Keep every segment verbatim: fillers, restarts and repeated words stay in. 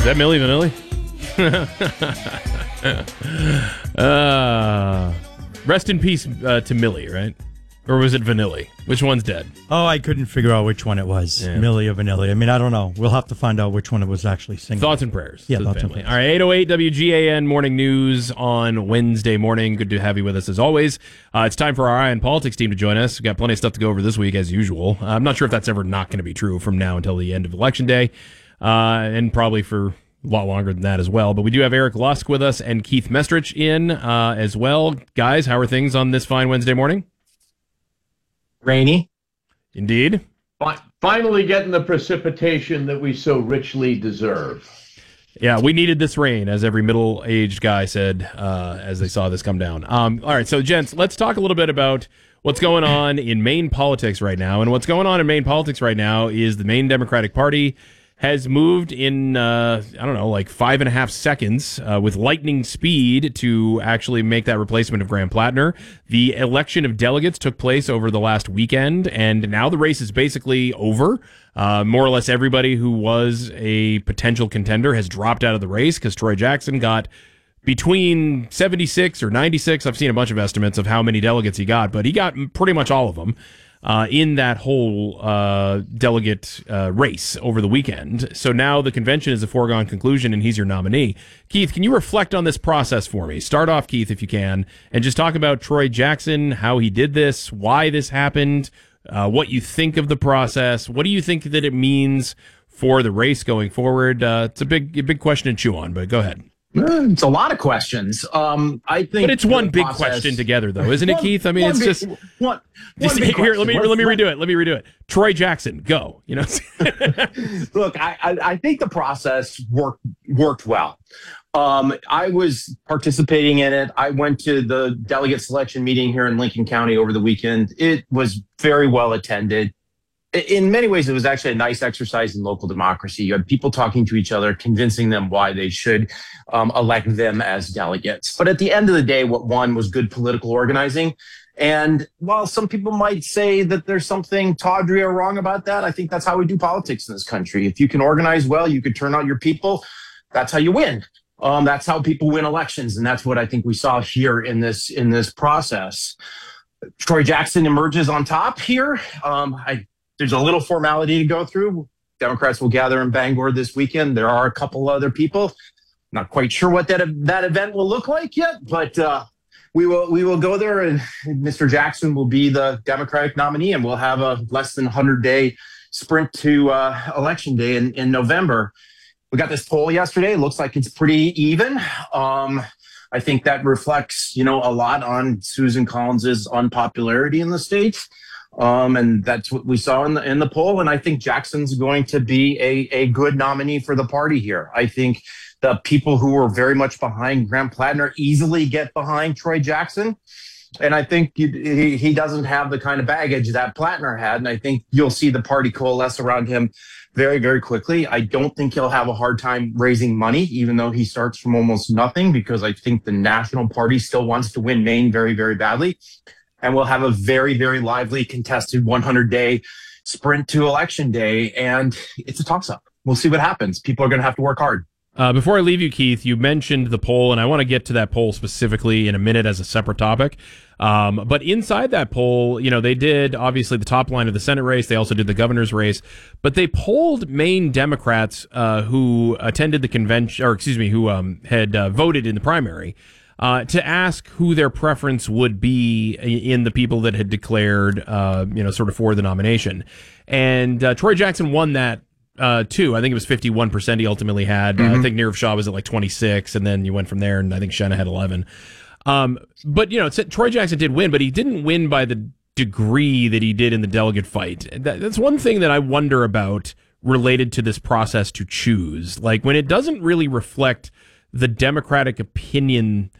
that Milli Vanilli? uh, rest in peace uh, to Millie, right? Or was it Vanilli? Which one's dead? Oh, I couldn't figure out which one it was. Yeah. Millie or Vanilli. I mean, I don't know. We'll have to find out which one it was actually singing. Thoughts and prayers. Yeah, to the thoughts and family. prayers. All right, eight oh eight W G A N Morning News on Wednesday morning. Good to have you with us as always. Uh, it's time for our Eye on Politics team to join us. We've got plenty of stuff to go over this week as usual. Uh, I'm not sure if that's ever not going to be true from now until the end of Election Day, uh, and probably for a lot longer than that as well. But we do have Eric Lusk with us and Keith Mestrich in uh, as well. Guys, how are things on this fine Wednesday morning? Rainy. Indeed. Finally getting the precipitation that we so richly deserve. Yeah, we needed this rain, as every middle-aged guy said uh, as they saw this come down. Um, all right, so, gents, let's talk a little bit about what's going on in Maine politics right now. And what's going on in Maine politics right now is the Maine Democratic Party has moved in, uh, I don't know, like five and a half seconds uh, with lightning speed to actually make that replacement of Graham Plattner. The election of delegates took place over the last weekend, and now the race is basically over. Uh, more or less everybody who was a potential contender has dropped out of the race because Troy Jackson got between seventy-six or ninety-six. I've seen a bunch of estimates of how many delegates he got, but he got pretty much all of them. Uh, in that whole uh, delegate uh, race over the weekend. So now the convention is a foregone conclusion, and he's your nominee. Keith, can you reflect on this process for me? Start off, Keith, if you can, and just talk about Troy Jackson, how he did this, why this happened, uh, what you think of the process. What do you think that it means for the race going forward? Uh, it's a big, a big question to chew on, but go ahead. It's a lot of questions. Um, I think, but it's one big process, question together, though, isn't it, one, Keith? I mean, it's big, just one. one just big here. Let me question. let me Let's- redo it. Let me redo it. Troy Jackson, go. You know. Look, I, I, I think the process worked worked well. Um, I was participating in it. I went to the delegate selection meeting here in Lincoln County over the weekend. It was very well attended. In many ways, it was actually a nice exercise in local democracy. You had people talking to each other, convincing them why they should um, elect them as delegates. But at the end of the day, what won was good political organizing. And while some people might say that there's something tawdry or wrong about that, I think that's how we do politics in this country. If you can organize well, you could turn out your people. That's how you win. Um, that's how people win elections. And that's what I think we saw here in this in this process. Troy Jackson emerges on top here. Um, I There's a little formality to go through. Democrats will gather in Bangor this weekend. There are a couple other people. Not quite sure what that that event will look like yet, but uh, we will we will go there, and Mister Jackson will be the Democratic nominee, and we'll have a less than one hundred day sprint to uh, election day in, in November. We got this poll yesterday. It looks like it's pretty even. Um, I think that reflects, you know, a lot on Susan Collins's unpopularity in the state. Um, and that's what we saw in the in the poll. And I think Jackson's going to be a, a good nominee for the party here. I think the people who were very much behind Graham Plattner easily get behind Troy Jackson. And I think he, he doesn't have the kind of baggage that Plattner had. And I think you'll see the party coalesce around him very, very quickly. I don't think he'll have a hard time raising money, even though he starts from almost nothing, because I think the national party still wants to win Maine very, very badly. And we'll have a very, very lively contested one hundred day sprint to election day. And it's a toss-up. We'll see what happens. People are going to have to work hard. Uh, before I leave you, Keith, you mentioned the poll, and I want to get to that poll specifically in a minute as a separate topic. Um, but inside that poll, you know, they did obviously the top line of the Senate race. They also did the governor's race, but they polled Maine Democrats uh, who attended the convention, or excuse me, who um, had uh, voted in the primary. Uh, to ask who their preference would be in the people that had declared, uh, you know, sort of for the nomination. And uh, Troy Jackson won that, uh, too. I think it was fifty-one percent he ultimately had. Mm-hmm. Uh, I think Nirav Shah was at like twenty-six, and then you went from there, and I think Shenna had eleven. Um, but, you know, Troy Jackson did win, but he didn't win by the degree that he did in the delegate fight. That, that's one thing that I wonder about related to this process to choose. Like, when it doesn't really reflect the Democratic opinion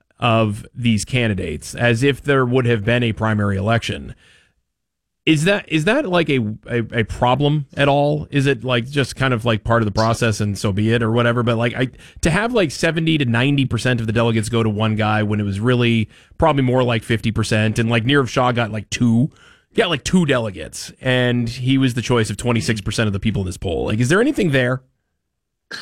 of these candidates, as if there would have been a primary election. Is that is that like a, a, a problem at all? Is it like just kind of like part of the process and so be it or whatever? But like I to have like seventy to ninety percent of the delegates go to one guy when it was really probably more like fifty percent, and like Nirav Shah got like two, got like two delegates, and he was the choice of twenty-six percent of the people in this poll. Like, is there anything there?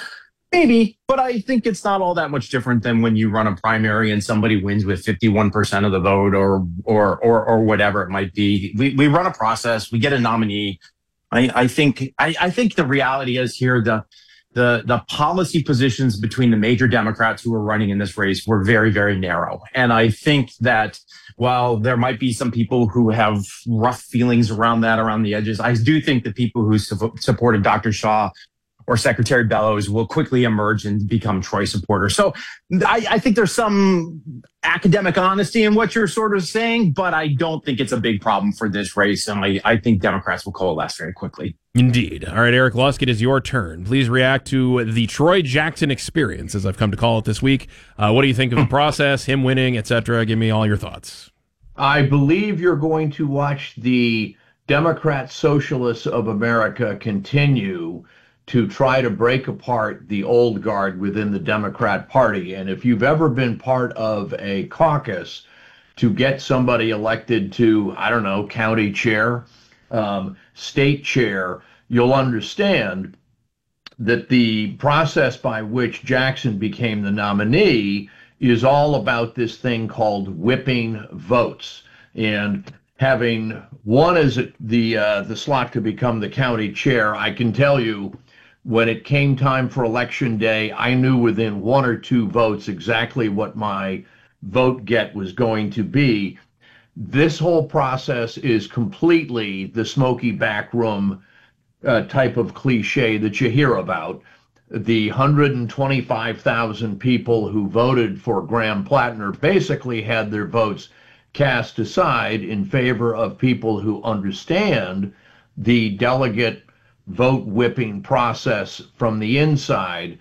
Maybe, but I think it's not all that much different than when you run a primary and somebody wins with fifty-one percent of the vote or or or or whatever it might be. We we run a process, we get a nominee. I, I think I, I think the reality is here the the the policy positions between the major Democrats who were running in this race were very, very narrow. And I think that while there might be some people who have rough feelings around that, around the edges, I do think the people who su- supported Doctor Shaw or Secretary Bellows will quickly emerge and become Troy supporters. So I, I think there's some academic honesty in what you're sort of saying, but I don't think it's a big problem for this race. And I, I think Democrats will coalesce very quickly. Indeed. All right, Eric Lusk, it is your turn. Please react to the Troy Jackson experience, as I've come to call it this week. Uh, what do you think of the process, him winning, et cetera? Give me all your thoughts. I believe you're going to watch the Democrat Socialists of America continue to try to break apart the old guard within the Democrat Party. And if you've ever been part of a caucus to get somebody elected to, I don't know, county chair, um, state chair, you'll understand that the process by which Jackson became the nominee is all about this thing called whipping votes. And having won as the uh, the slot to become the county chair, I can tell you, when it came time for election day, I knew within one or two votes exactly what my vote get was going to be. This whole process is completely the smoky backroom uh, type of cliche that you hear about. The one hundred twenty-five thousand people who voted for Graham Plattner basically had their votes cast aside in favor of people who understand the delegate vote whipping process from the inside.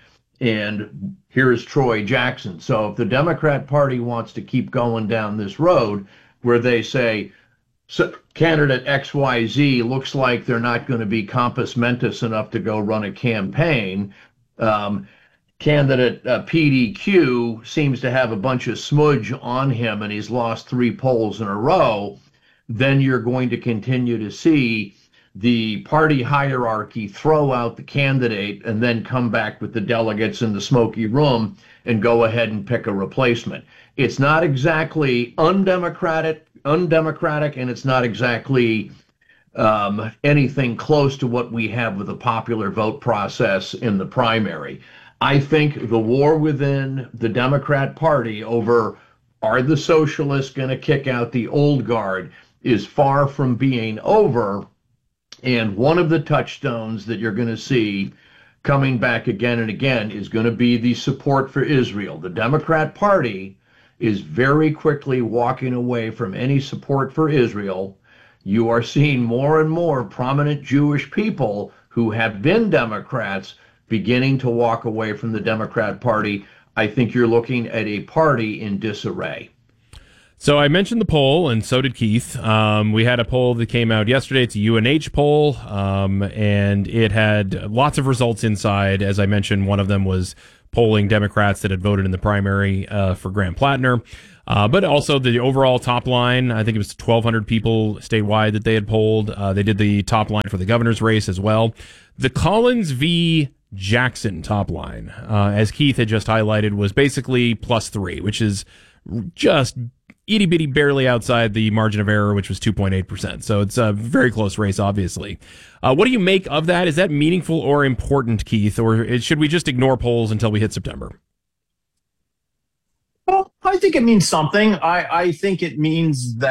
And here's Troy Jackson. So if the Democrat Party wants to keep going down this road where they say, so candidate X Y Z looks like they're not going to be compos mentis enough to go run a campaign, um, candidate uh, P D Q seems to have a bunch of smudge on him and he's lost three polls in a row, then you're going to continue to see the party hierarchy throw out the candidate and then come back with the delegates in the smoky room and go ahead and pick a replacement. It's not exactly undemocratic, undemocratic, and it's not exactly um, anything close to what we have with the popular vote process in the primary. I think the war within the Democrat Party over are the socialists going to kick out the old guard is far from being over. And one of the touchstones that you're going to see coming back again and again is going to be the support for Israel. The Democrat Party is very quickly walking away from any support for Israel. You are seeing more and more prominent Jewish people who have been Democrats beginning to walk away from the Democrat Party. I think you're looking at a party in disarray. So I mentioned the poll, and so did Keith. Um, we had a poll that came out yesterday. It's a U N H poll, um, and it had lots of results inside. As I mentioned, one of them was polling Democrats that had voted in the primary uh, for Graham Plattner. Uh, but also the overall top line, I think it was twelve hundred people statewide that they had polled. Uh, they did the top line for the governor's race as well. The Collins v. Jackson top line, uh, as Keith had just highlighted, was basically plus three, which is just itty bitty barely outside the margin of error, which was two point eight percent. So it's a very close race, obviously. Uh, what do you make of that? Is that meaningful or important, Keith, or should we just ignore polls until we hit September? Well, I think it means something. I, I think it means that